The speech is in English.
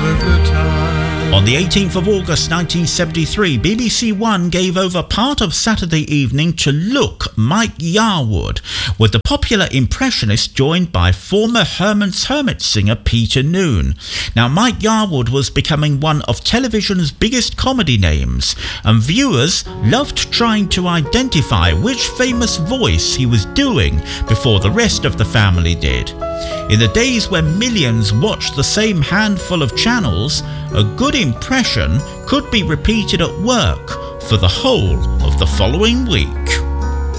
of the time. On the 18th of August 1973, BBC One gave over part of Saturday evening to Look, Mike Yarwood, with the popular impressionist joined by former Herman's Hermit singer Peter Noone. Now, Mike Yarwood was becoming one of television's biggest comedy names, and viewers loved trying to identify which famous voice he was doing before the rest of the family did. In the days when millions watched the same handful of channels, a good impression could be repeated at work for the whole of the following week.